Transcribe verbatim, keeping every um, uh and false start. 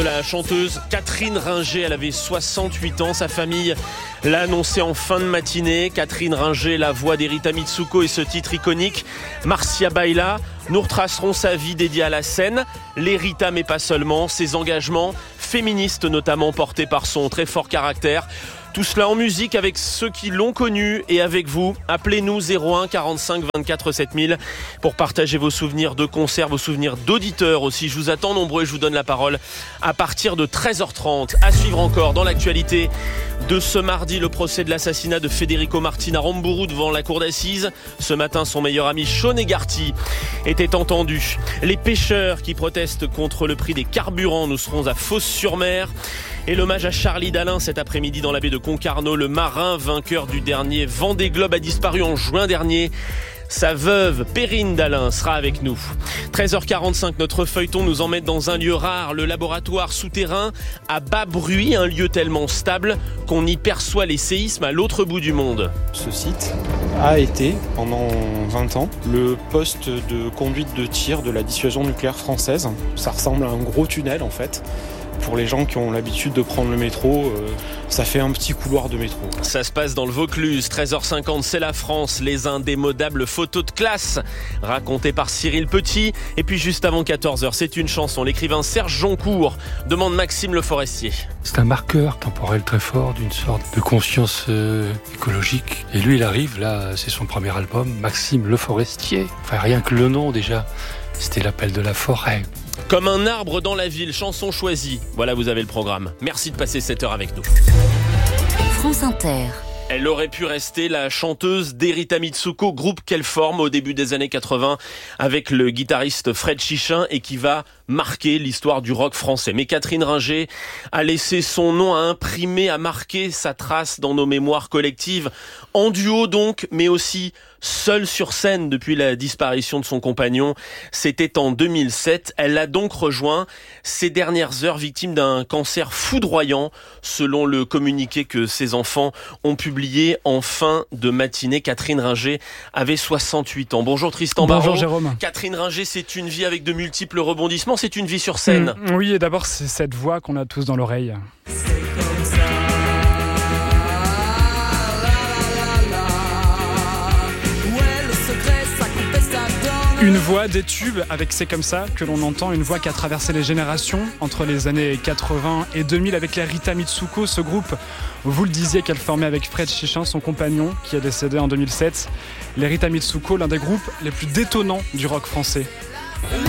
La chanteuse Catherine Ringer, elle avait soixante-huit ans. Sa famille l'a annoncé en fin de matinée. Catherine Ringer, la voix d'Erita Mitsuko et ce titre iconique, Marcia Baila. Nous retracerons sa vie dédiée à la scène, l'Erita mais pas seulement, ses engagements féministes notamment portés par son très fort caractère. Tout cela en musique avec ceux qui l'ont connu et avec vous. Appelez-nous zéro un quarante-cinq vingt-quatre sept mille pour partager vos souvenirs de concerts, vos souvenirs d'auditeurs aussi. Je vous attends nombreux et je vous donne la parole à partir de treize heures trente. À suivre encore dans l'actualité de ce mardi, le procès de l'assassinat de Federico Martin à Ramburu devant la cour d'assises. Ce matin, son meilleur ami Sean Egarty était entendu. Les pêcheurs qui protestent contre le prix des carburants, nous serons à Fos-sur-Mer. Et l'hommage à Charlie Dalin cet après-midi dans la baie de Concarneau. Le marin vainqueur du dernier Vendée Globe a disparu en juin dernier. Sa veuve, Perrine Dalin, sera avec nous. treize heures quarante-cinq, notre feuilleton nous emmène dans un lieu rare, le laboratoire souterrain à bas bruit, un lieu tellement stable qu'on y perçoit les séismes à l'autre bout du monde. Ce site a été, pendant vingt ans, le poste de conduite de tir de la dissuasion nucléaire française. Ça ressemble à un gros tunnel en fait. Pour les gens qui ont l'habitude de prendre le métro, euh, ça fait un petit couloir de métro. Ça se passe dans le Vaucluse, treize heures cinquante, c'est la France, les indémodables photos de classe, racontées par Cyril Petit. Et puis juste avant quatorze heures, c'est une chanson, l'écrivain Serge Joncourt demande Maxime Le Forestier. C'est un marqueur temporel très fort d'une sorte de conscience euh, écologique. Et lui, il arrive, là, c'est son premier album, Maxime Le Forestier. Enfin, rien que le nom déjà, c'était l'appel de la forêt. Comme un arbre dans la ville, chanson choisie. Voilà, vous avez le programme. Merci de passer cette heure avec nous. France Inter. Elle aurait pu rester la chanteuse d'Erita Mitsuko, groupe qu'elle forme au début des années quatre-vingts avec le guitariste Fred Chichin et qui va marquer l'histoire du rock français. Mais Catherine Ringer a laissé son nom, à imprimer, à marquer sa trace dans nos mémoires collectives. En duo donc, mais aussi seule sur scène depuis la disparition de son compagnon. C'était en deux mille sept. Elle l'a donc rejoint ces dernières heures, victime d'un cancer foudroyant, selon le communiqué que ses enfants ont publié en fin de matinée. Catherine Ringer avait soixante-huit ans. Bonjour Tristan Barraud. Bonjour Jérôme. Catherine Ringer, c'est une vie avec de multiples rebondissements, c'est une vie sur scène. Mmh, oui, et d'abord c'est cette voix qu'on a tous dans l'oreille. Une voix des tubes avec C'est comme ça que l'on entend, une voix qui a traversé les générations entre les années quatre-vingts et deux mille avec l'Erita Mitsuko, ce groupe, vous le disiez, qu'elle formait avec Fred Chichin, son compagnon, qui est décédé en deux mille sept. L'Erita Mitsuko, l'un des groupes les plus détonnants du rock français.